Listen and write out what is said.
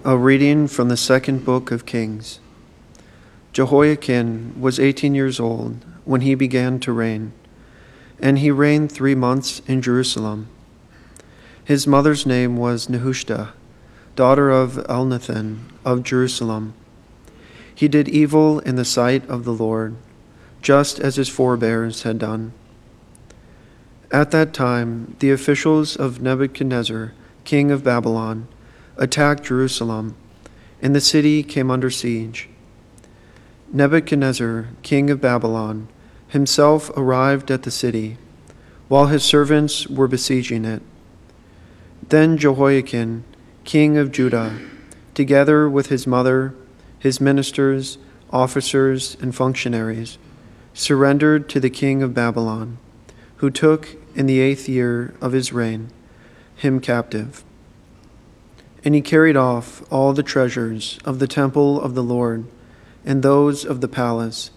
A reading from the second book of Kings. Jehoiakim was 18 years old when he began to reign, and he reigned 3 months in Jerusalem. His mother's name was Nehushta, daughter of Elnathan of Jerusalem. He did evil in the sight of the Lord, just as his forebears had done. At that time, the officials of Nebuchadnezzar, king of Babylon, attacked Jerusalem, and the city came under siege. Nebuchadnezzar, king of Babylon, himself arrived at the city, while his servants were besieging it. Then Jehoiakim, king of Judah, together with his mother, his ministers, officers, and functionaries, surrendered to the king of Babylon, who took, in the 8th year of his reign, him captive. And he carried off all the treasures of the temple of the Lord and those of the palace,